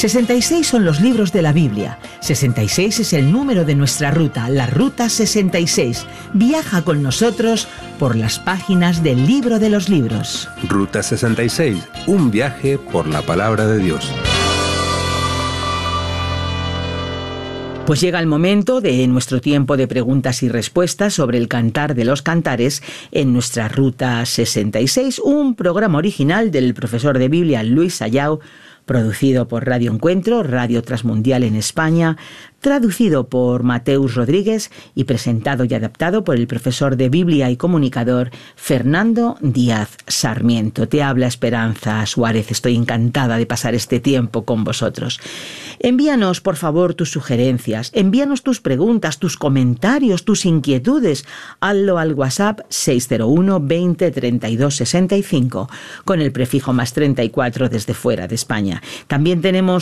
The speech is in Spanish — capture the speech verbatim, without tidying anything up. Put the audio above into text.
sesenta y seis son los libros de la Biblia. sesenta y seis es el número de nuestra ruta, la Ruta sesenta y seis. Viaja con nosotros por las páginas del libro de los libros. Ruta sesenta y seis, un viaje por la palabra de Dios. Pues llega el momento de nuestro tiempo de preguntas y respuestas sobre el Cantar de los Cantares en nuestra Ruta sesenta y seis, un programa original del profesor de Biblia Luis Sayao, producido por Radio Encuentro, Radio Transmundial en España, traducido por Mateus Rodríguez y presentado y adaptado por el profesor de Biblia y comunicador Fernando Díaz Sarmiento. Te habla Esperanza Suárez, estoy encantada de pasar este tiempo con vosotros. Envíanos, por favor, tus sugerencias, envíanos tus preguntas, tus comentarios, tus inquietudes. Hazlo al WhatsApp seis cero uno veinte treinta y dos sesenta y cinco con el prefijo más treinta y cuatro desde fuera de España. También tenemos